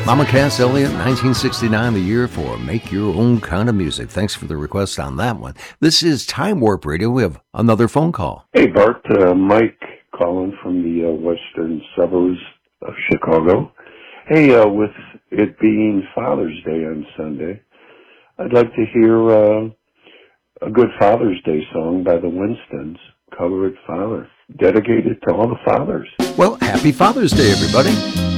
Mama Cass Elliot, 1969, the year for Make Your Own Kind of Music. Thanks for the request on that one. This is Time Warp Radio. We have another phone call. Hey, Bart. Mike calling from the western suburbs of Chicago. Hey, with it being Father's Day on Sunday, I'd like to hear a good Father's Day song by the Winstons, Color It Father, dedicated to all the fathers. Well, happy Father's Day, everybody.